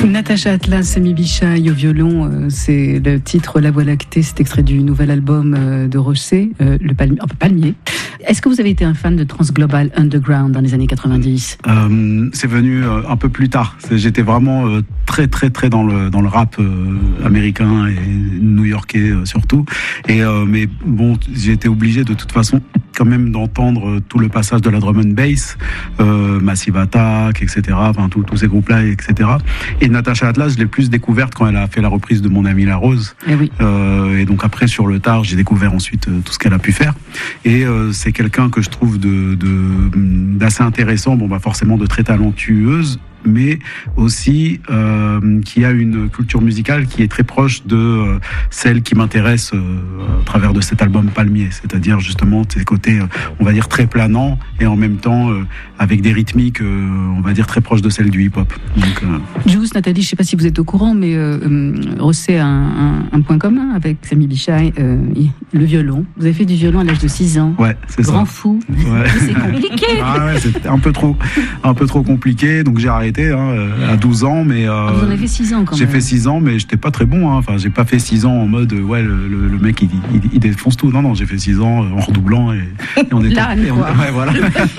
Natacha Atlas, Samy Bichai au violon, c'est le titre La Voie lactée, c'est extrait du nouvel album de Rosset, le Palmier. Est-ce que vous avez été un fan de Transglobal Underground dans les années 90 ? C'est venu un peu plus tard. J'étais vraiment très dans le rap américain et new-yorkais surtout. Mais bon, j'ai été obligé de toute façon quand même d'entendre tout le passage de la drum and bass, Massive Attack, etc. Enfin tous ces groupes-là, etc. Et Natacha Atlas, je l'ai plus découverte quand elle a fait la reprise de Mon Ami La Rose. Eh oui. Et donc après, sur le tard, j'ai découvert ensuite tout ce qu'elle a pu faire. Et c'est quelqu'un que je trouve d'assez intéressant, forcément de très talentueuse, mais aussi qui a une culture musicale qui est très proche de celle qui m'intéresse à travers de cet album Palmier, c'est-à-dire justement ces côtés, on va dire, très planants et en même temps avec des rythmiques, on va dire, très proches de celles du hip-hop. Juice, Nathalie, je ne sais pas si vous êtes au courant, mais Rosset a un point commun avec Samy Bichai, le violon. Vous avez fait du violon à l'âge de 6 ans. Ouais, c'est Grand ça. fou. Ouais. C'est compliqué. Ah ouais, c'était un peu trop compliqué, donc j'ai arrêté à 12 ans, mais vous en avez fait 6 ans quand même. J'ai fait 6 ans, mais j'étais pas très bon. Enfin, j'ai pas fait 6 ans en mode le mec il défonce tout. Non, j'ai fait 6 ans en redoublant et on était. Ouais, voilà.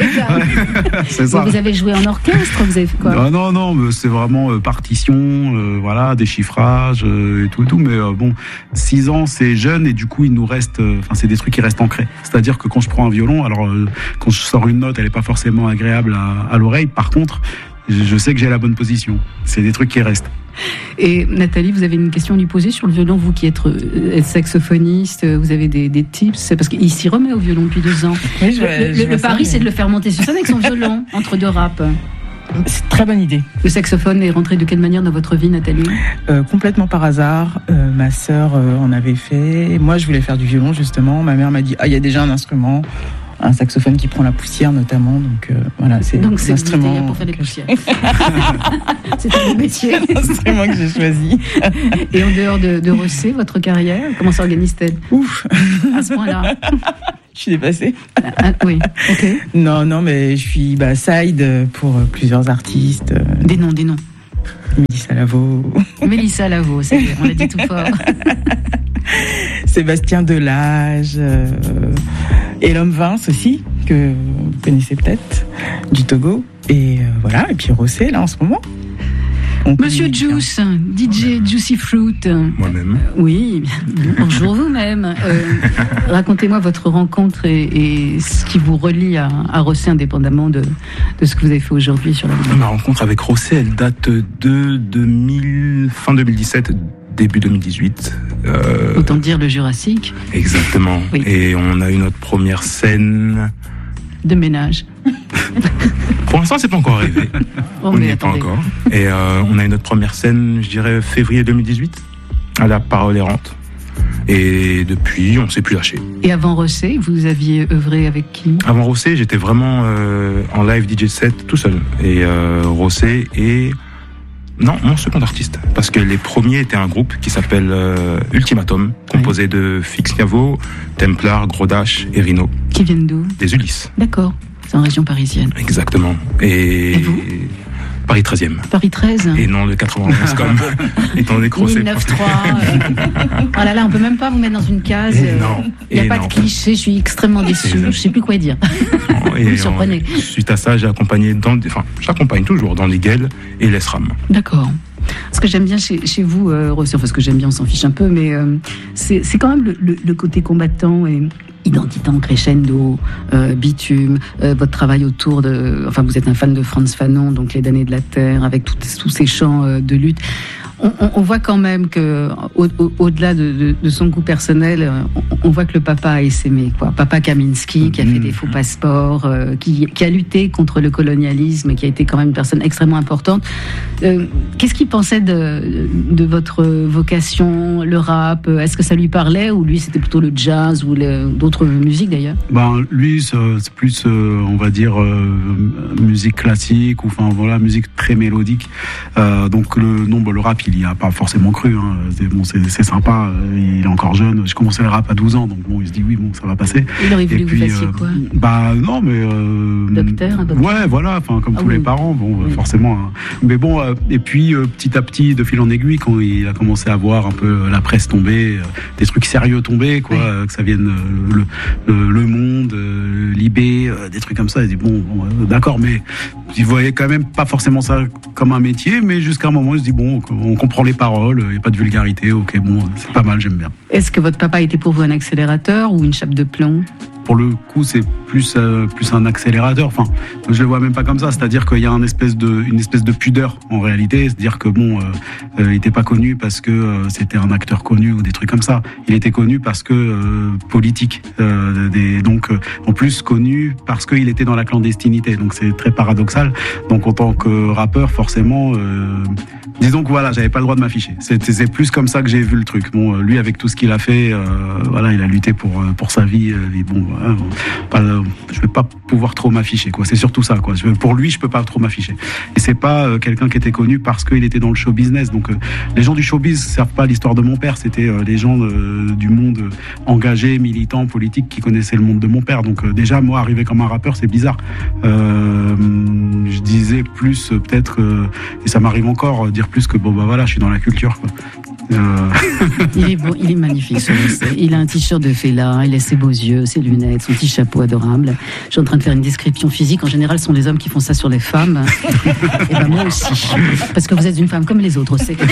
C'est ça. Mais vous avez joué en orchestre, vous avez fait quoi ? Non, mais c'est vraiment partition, voilà, déchiffrage et tout. Mais 6 ans, c'est jeune et du coup, il nous reste. C'est des trucs qui restent ancrés. C'est-à-dire que quand je prends un violon, alors quand je sors une note, elle est pas forcément agréable à l'oreille. Par contre, je sais que j'ai la bonne position. C'est des trucs qui restent. Et Nathalie, vous avez une question à lui poser sur le violon, vous qui êtes saxophoniste, vous avez des tips ? Parce qu'il s'y remet au violon depuis 2 ans. Oui, le pari, c'est de le faire monter sur scène avec son violon, entre 2 raps. C'est une très bonne idée. Le saxophone est rentré de quelle manière dans votre vie, Nathalie ? Complètement par hasard. Ma sœur en avait fait. Moi, je voulais faire du violon, justement. Ma mère m'a dit, il y a déjà un instrument. Un saxophone qui prend la poussière notamment, donc voilà, c'est l'instrument pour faire des poussières. C'est un métier. L'instrument que j'ai choisi. Et en dehors de Rosset, votre carrière, comment s'organise-t-elle ? Ouf, à ce point-là. Je suis dépassée. Oui, ok. Non, mais je suis side pour plusieurs artistes. Des noms. Mélissa Lavo, on l'a dit tout fort. Sébastien Delage, et l'homme Vince aussi, que vous connaissez peut-être, du Togo. Et voilà, et puis Rosset, là, en ce moment. Monsieur Juice, DJ Juicy Fruit. Moi-même. Oui, bonjour vous-même. Racontez-moi votre rencontre et ce qui vous relie à Rosset, indépendamment de ce que vous avez fait aujourd'hui sur la vidéo. Ma rencontre avec Rosset, elle date de fin 2017, début 2018. Autant dire le Jurassique. Exactement. Oui. Et on a eu notre première scène... de ménage. Pour l'instant, c'est pas encore arrivé. On n'y est pas encore. Et on a eu notre première scène, je dirais, février 2018, à la Parole Errante. Et depuis, on ne s'est plus lâché. Et avant Rosset, vous aviez œuvré avec qui ? Avant Rosset, j'étais vraiment en live DJ set tout seul. Et Rosset et... Non, mon second artiste. Parce que les premiers étaient un groupe qui s'appelle Ultimatum, composé de Fix Niavo, Templar, Gros Dash et Rino. Qui viennent d'où ? Des Ulysses. D'accord. C'est en région parisienne. Exactement. Et vous ? Paris 13e. Paris 13. Et non le 91 comme étant donné que Rosset. 9-3. Oh là là, on peut même pas vous mettre dans une case. Il n'y a pas de cliché, je suis extrêmement déçu. Je ne sais plus quoi dire. Vous me surprenez. Suite à ça, j'accompagne toujours dans les Gueules et l'ESRAM. D'accord. Ce que j'aime bien chez vous, Rosset, ce que j'aime bien, on s'en fiche un peu, mais c'est quand même le côté combattant et identité en crescendo, bitume, votre travail autour de... Enfin, vous êtes un fan de Frantz Fanon, donc Les damnés de la terre, avec tous ces chants de lutte. On voit quand même que, au-delà de son goût personnel, on voit que le papa a essaimé, quoi. Papa Kaminski, qui a fait des faux passeports, qui a lutté contre le colonialisme, qui a été quand même une personne extrêmement importante. Qu'est-ce qu'il pensait de votre vocation, le rap ? Est-ce que ça lui parlait, ou lui c'était plutôt le jazz ou d'autres musiques d'ailleurs ? Lui c'est plus, on va dire, musique classique, ou musique très mélodique. Donc le rap, il y a pas forcément cru. Hein. C'est sympa, il est encore jeune. Je commençais le rap à 12 ans, donc bon, il se dit oui, bon, ça va passer. Il aurait voulu que vous fassiez quoi ? Bah non, mais docteur, un docteur. Ouais, voilà, enfin comme tous les parents, bon, forcément. Hein. Mais bon, et puis petit à petit, de fil en aiguille, quand il a commencé à voir un peu la presse tomber, des trucs sérieux tomber, quoi, que ça vienne le Monde, Libé, des trucs comme ça. Il dit bon, d'accord, mais il voyait quand même pas forcément ça comme un métier, mais jusqu'à un moment, il se dit bon, on comprend les paroles, il n'y a pas de vulgarité, ok, bon, c'est pas mal, j'aime bien. Est-ce que votre papa était pour vous un accélérateur ou une chape de plomb ? Pour le coup, c'est plus un accélérateur. Enfin, je le vois même pas comme ça. C'est-à-dire qu'il y a une espèce de pudeur en réalité. C'est-à-dire que bon, il était pas connu parce que c'était un acteur connu ou des trucs comme ça. Il était connu parce que politique. Donc, en plus connu parce qu'il était dans la clandestinité. Donc, c'est très paradoxal. Donc, en tant que rappeur, forcément, disons que voilà, j'avais pas le droit de m'afficher. C'est plus comme ça que j'ai vu le truc. Bon, lui, avec tout ce qu'il a fait, voilà, il a lutté pour sa vie. Et bon. Je vais pas pouvoir trop m'afficher, quoi. C'est surtout ça, quoi. Pour lui, je peux pas trop m'afficher. Et c'est pas quelqu'un qui était connu parce qu'il était dans le show business. Donc les gens du showbiz servent pas l'histoire de mon père. C'était les gens du monde engagé, militant, politique qui connaissaient le monde de mon père. Donc déjà, moi, arriver comme un rappeur, c'est bizarre. Je disais plus peut-être, et ça m'arrive encore, dire plus que bon bah voilà, je suis dans la culture, quoi. Il est beau, il est magnifique. Il a un t-shirt de Fela, il a ses beaux yeux, ses lunettes, son petit chapeau adorable. Je suis en train de faire une description physique. En général, ce sont les hommes qui font ça sur les femmes. Et ben moi aussi, parce que vous êtes une femme comme les autres, c'est.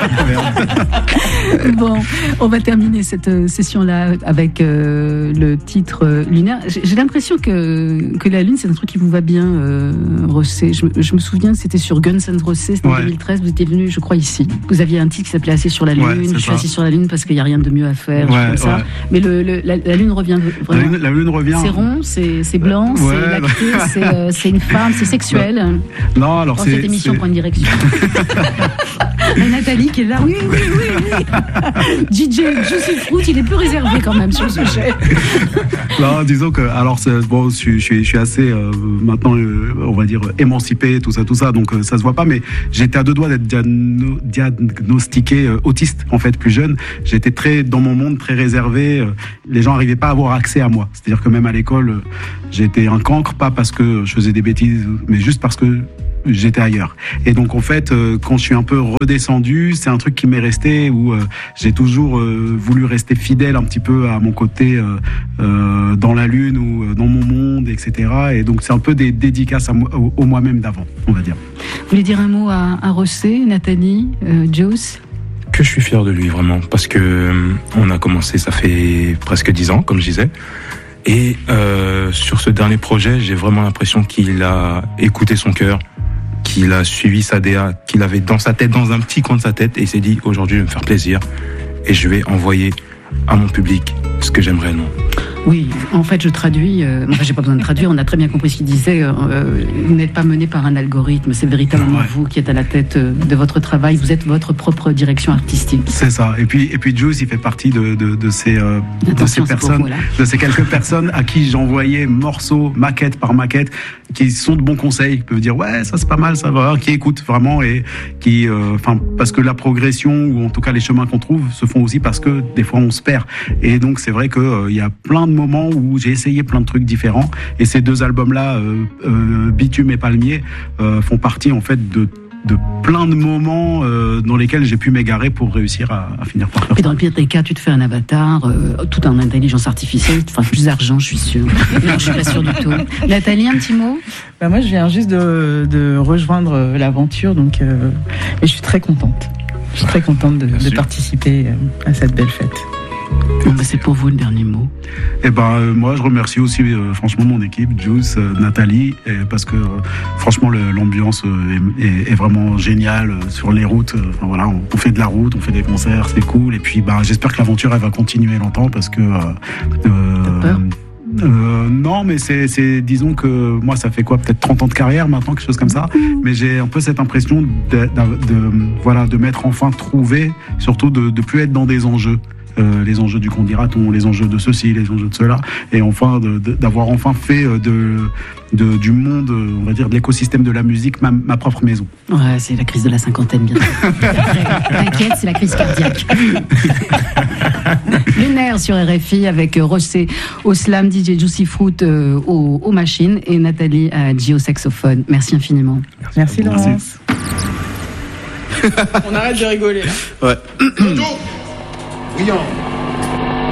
Bon, on va terminer cette session-là avec le titre lunaire. J'ai l'impression que la lune, c'est un truc qui vous va bien, Rossé. Je me souviens, c'était sur Guns N' Roses, c'était en 2013. Vous étiez venu, je crois, ici. Vous aviez un titre qui s'appelait Assis sur la lune. Je suis assis sur la lune parce qu'il n'y a rien de mieux à faire. Comme ça. Mais la lune revient vraiment. La lune revient. C'est rond, c'est blanc, c'est lacté, c'est une femme, c'est sexuel. Non, alors c'est. Cette émission prend une direction. Et Nathalie qui est là. Oui. DJ Juicy Fruit, il est plus réservé quand même sur le sujet. Non, disons que alors bon, je suis assez maintenant, on va dire émancipé, tout ça. Donc ça se voit pas, mais j'étais à 2 doigts d'être diagnostiqué autiste en fait plus jeune. J'étais très dans mon monde, très réservé. Les gens n'arrivaient pas à avoir accès à moi. C'est-à-dire que même à l'école, j'étais un cancre, pas parce que je faisais des bêtises, mais juste parce que j'étais ailleurs. Et donc en fait, quand je suis un peu redescendu, c'est un truc qui m'est resté où j'ai toujours voulu rester fidèle un petit peu à mon côté dans la lune ou dans mon monde, etc. Et donc c'est un peu des dédicaces au moi-même d'avant, on va dire. Vous voulez dire un mot à Rossé, Nathalie, Juice? Que je suis fier de lui vraiment, parce que on a commencé, ça fait presque 10 ans, comme je disais. Et sur ce dernier projet, j'ai vraiment l'impression qu'il a écouté son cœur, qu'il a suivi sa DA, qu'il avait dans sa tête, dans un petit coin de sa tête, et il s'est dit aujourd'hui je vais me faire plaisir et je vais envoyer à mon public ce que j'aime réellement. Oui, en fait, je traduis. J'ai pas besoin de traduire. On a très bien compris ce qu'il disait. Vous n'êtes pas mené par un algorithme. C'est véritablement vous qui êtes à la tête de votre travail. Vous êtes votre propre direction artistique. C'est ça. Et puis Juice, il fait partie de ces personnes, de ces quelques personnes à qui j'envoyais morceaux, maquette par maquette, qui sont de bons conseils, qui peuvent dire ouais, ça c'est pas mal, ça va, qui écoutent vraiment et qui, parce que la progression ou en tout cas les chemins qu'on trouve se font aussi parce que des fois on se perd. Et donc c'est vrai que il y a plein de moments où j'ai essayé plein de trucs différents et ces 2 albums-là, Bitume et Palmier, font partie en fait de plein de moments dans lesquels j'ai pu m'égarer pour réussir à finir par faire ça. Et dans le pire des cas, tu te fais un avatar, tout en intelligence artificielle, tu feras plus d'argent, je suis sûre. Non, je suis pas sûre du tout. Nathalie, un petit mot? Moi, je viens juste de rejoindre l'aventure, donc et je suis très contente. Je suis très contente de participer à cette belle fête. C'est pour vous le dernier mot. Et moi je remercie aussi franchement mon équipe, Juice, Nathalie, parce que franchement l'ambiance est vraiment géniale sur les routes. Voilà, on fait de la route, on fait des concerts, c'est cool. Et puis j'espère que l'aventure elle va continuer longtemps parce que t'as peur? Non, mais c'est disons que moi ça fait quoi, peut-être 30 ans de carrière maintenant, quelque chose comme ça. Mais j'ai un peu cette impression de m'être enfin trouvé, surtout de plus être dans des enjeux. les enjeux du Condirat-on, les enjeux de ceci, les enjeux de cela, et enfin d'avoir enfin fait du monde, on va dire, de l'écosystème de la musique, ma propre maison. Ouais, c'est la crise de la cinquantaine, bien sûr. T'inquiète, c'est la crise cardiaque. Lunaire sur RFI avec Rossé au slam, DJ Juicy Fruit aux machines et Nathalie à G au saxophone. Merci infiniment. Merci Laurence. On arrête de rigoler là. Ouais. Brillant.